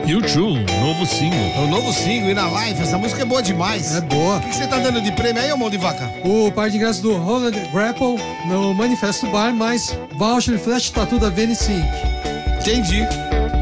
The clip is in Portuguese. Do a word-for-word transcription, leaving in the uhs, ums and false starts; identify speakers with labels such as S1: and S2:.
S1: You True, novo single.
S2: É o novo single e na live, essa música é boa demais.
S3: É boa.
S2: O que você tá dando de prêmio aí, ô mão de vaca?
S3: O par de ingressos do Roland Grapple no Manifesto Bar, mais voucher e flash tatu da Venice Incorporated.
S2: Entendi.